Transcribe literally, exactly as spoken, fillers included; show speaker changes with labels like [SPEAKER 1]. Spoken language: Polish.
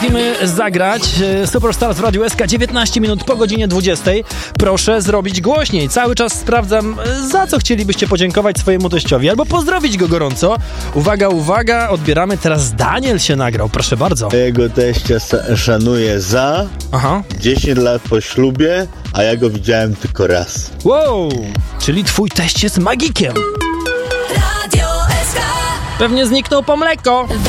[SPEAKER 1] Musimy zagrać Superstars w Radiu S K dziewiętnaście minut po godzinie dwudziestej. Proszę zrobić głośniej. Cały czas sprawdzam, za co chcielibyście podziękować swojemu teściowi albo pozdrowić go gorąco. Uwaga, uwaga, odbieramy. Teraz Daniel się nagrał. Proszę bardzo.
[SPEAKER 2] Jego teścia szanuję za
[SPEAKER 1] Aha.
[SPEAKER 2] dziesięć lat po ślubie, a ja go widziałem tylko raz.
[SPEAKER 1] Wow, czyli twój teść jest magikiem.
[SPEAKER 3] Radio S K.
[SPEAKER 1] Pewnie zniknął po mleko.